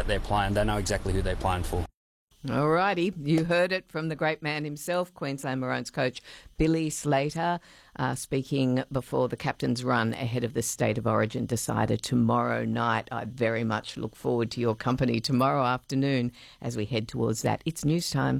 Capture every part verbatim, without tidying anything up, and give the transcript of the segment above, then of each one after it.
that they're playing. They know exactly who they're playing for. All righty, you heard it from the great man himself, Queensland Maroons coach Billy Slater, uh, speaking before the captain's run ahead of the State of Origin decided tomorrow night. I very much look forward to your company tomorrow afternoon as we head towards that. It's news time.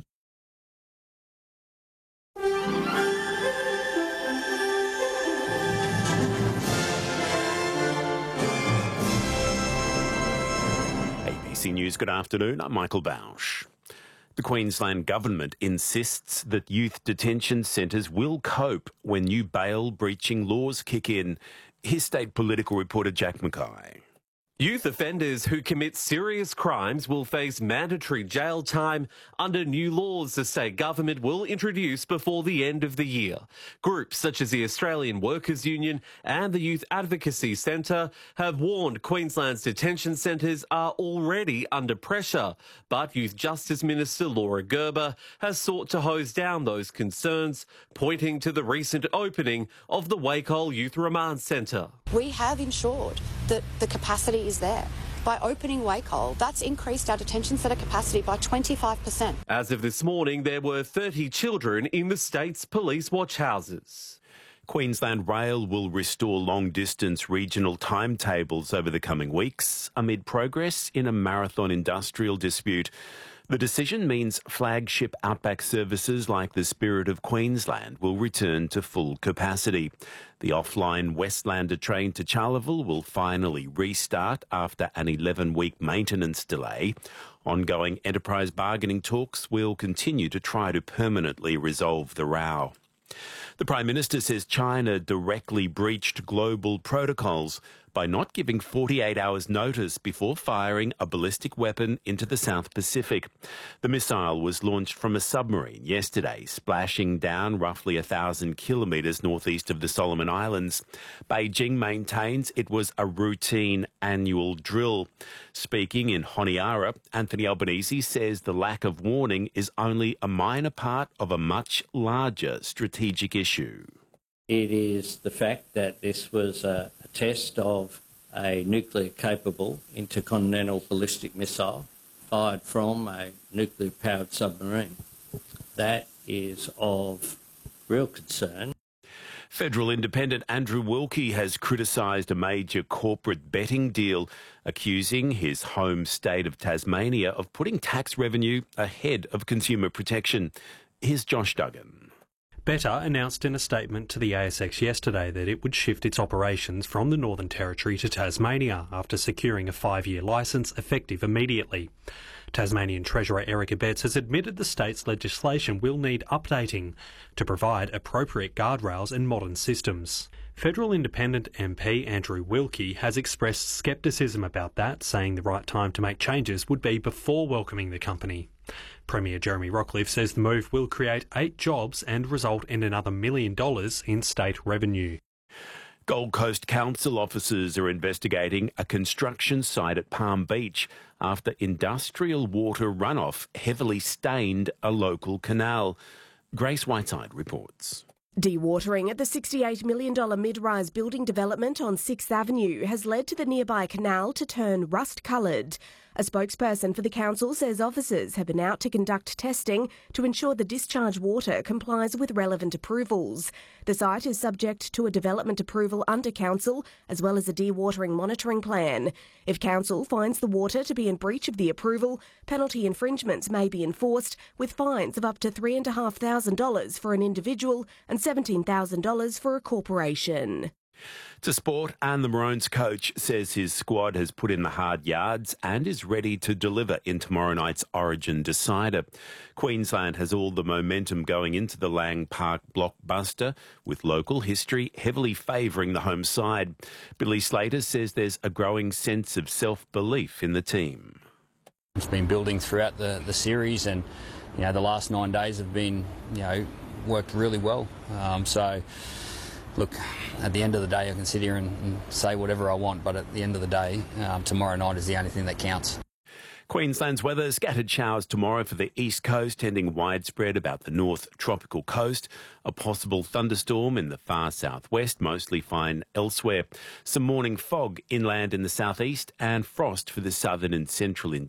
A B C News, good afternoon. I'm Michael Bausch. The Queensland Government insists that youth detention centres will cope when new bail-breaching laws kick in. Here's state political reporter Jack Mackay. Youth offenders who commit serious crimes will face mandatory jail time under new laws the state government will introduce before the end of the year. Groups such as the Australian Workers' Union and the Youth Advocacy Centre have warned Queensland's detention centres are already under pressure, but Youth Justice Minister Laura Gerber has sought to hose down those concerns, pointing to the recent opening of the Wacol Youth Remand Centre. We have ensured that the capacity is there. By opening Wacol, that's increased our detention centre capacity by twenty-five percent. As of this morning, there were thirty children in the state's police watch houses. Queensland Rail will restore long-distance regional timetables over the coming weeks amid progress in a marathon industrial dispute. The decision means flagship outback services like the Spirit of Queensland will return to full capacity. The offline Westlander train to Charleville will finally restart after an eleven-week maintenance delay. Ongoing enterprise bargaining talks will continue to try to permanently resolve the row. The Prime Minister says China directly breached global protocols by not giving forty-eight hours notice before firing a ballistic weapon into the South Pacific. The missile was launched from a submarine yesterday, splashing down roughly a thousand kilometres northeast of the Solomon Islands. Beijing maintains it was a routine annual drill. Speaking in Honiara, Anthony Albanese says the lack of warning is only a minor part of a much larger strategic issue. It is the fact that this was a, a test of a nuclear-capable intercontinental ballistic missile fired from a nuclear-powered submarine. That is of real concern. Federal Independent Andrew Wilkie has criticised a major corporate betting deal, accusing his home state of Tasmania of putting tax revenue ahead of consumer protection. Here's Josh Duggan. Betr announced in a statement to the A S X yesterday that it would shift its operations from the Northern Territory to Tasmania after securing a five-year licence effective immediately. Tasmanian Treasurer Eric Abetz has admitted the state's legislation will need updating to provide appropriate guardrails and modern systems. Federal Independent M P Andrew Wilkie has expressed scepticism about that, saying the right time to make changes would be before welcoming the company. Premier Jeremy Rockliff says the move will create eight jobs and result in another million dollars in state revenue. Gold Coast Council officers are investigating a construction site at Palm Beach after industrial water runoff heavily stained a local canal. Grace Whiteside reports. Dewatering at the sixty-eight million dollars mid-rise building development on sixth Avenue has led to the nearby canal to turn rust-coloured. A spokesperson for the council says officers have been out to conduct testing to ensure the discharge water complies with relevant approvals. The site is subject to a development approval under council as well as a dewatering monitoring plan. If council finds the water to be in breach of the approval, penalty infringements may be enforced with fines of up to three thousand five hundred dollars for an individual and seventeen thousand dollars for a corporation. To sport, and the Maroons coach says his squad has put in the hard yards and is ready to deliver in tomorrow night's Origin decider. Queensland has all the momentum going into the Lang Park blockbuster, with local history heavily favouring the home side. Billy Slater says there's a growing sense of self-belief in the team. It's been building throughout the, the series, and you know the last nine days have been you know worked really well. Um, so. Look, at the end of the day, I can sit here and, and say whatever I want, but at the end of the day, um, tomorrow night is the only thing that counts. Queensland's weather, scattered showers tomorrow for the east coast, tending widespread about the north tropical coast. A possible thunderstorm in the far southwest, mostly fine elsewhere. Some morning fog inland in the southeast and frost for the southern and central interior.